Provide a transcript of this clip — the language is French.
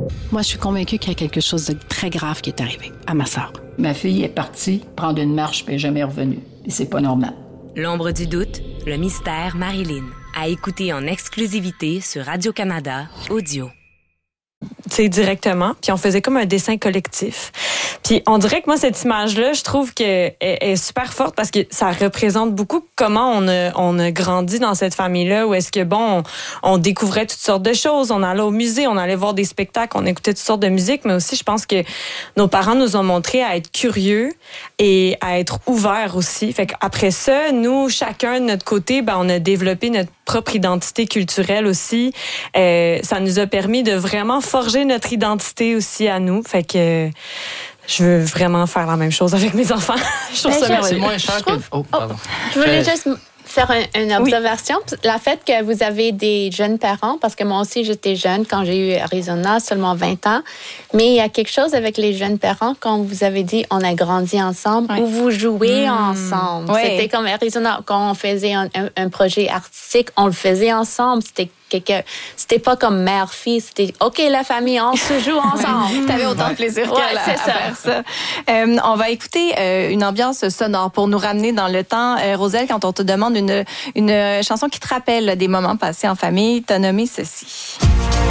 Moi, je suis convaincue qu'il y a quelque chose de très grave qui est arrivé à ma sœur. Ma fille est partie prendre une marche puis elle n'est jamais revenue. Et c'est pas normal. L'ombre du doute, le mystère Marilyn. À écouter en exclusivité sur Radio-Canada Audio. Tu sais, directement. Puis on faisait comme un dessin collectif. Puis on dirait que moi, cette image-là, je trouve qu'elle est super forte parce que ça représente beaucoup comment on a grandi dans cette famille-là, où est-ce que, bon, on découvrait toutes sortes de choses. On allait au musée, on allait voir des spectacles, on écoutait toutes sortes de musique, mais aussi, je pense que nos parents nous ont montré à être curieux et à être ouverts aussi. Fait qu'après ça, nous, chacun de notre côté, ben, on a développé notre propre identité culturelle aussi. Ça nous a permis de vraiment forger notre identité aussi à nous. Fait que je veux vraiment faire la même chose avec mes enfants. Je trouve ça merveilleux. C'est moins cher que... pardon. Je voulais juste faire une observation. Oui. La fait que vous avez des jeunes parents, parce que moi aussi, j'étais jeune quand j'ai eu Arizona, seulement 20 ans. Mais il y a quelque chose avec les jeunes parents, quand vous avez dit on a grandi ensemble, ou vous jouez ensemble. Oui. C'était comme Arizona, quand on faisait un projet artistique, on le faisait ensemble. C'était pas comme mère-fille, c'était OK, la famille, on se joue ensemble. T'avais autant de plaisir qu'elle à faire ça. On va écouter une ambiance sonore pour nous ramener dans le temps. Roselle, quand on te demande une chanson qui te rappelle des moments passés en famille, t'as nommé ceci.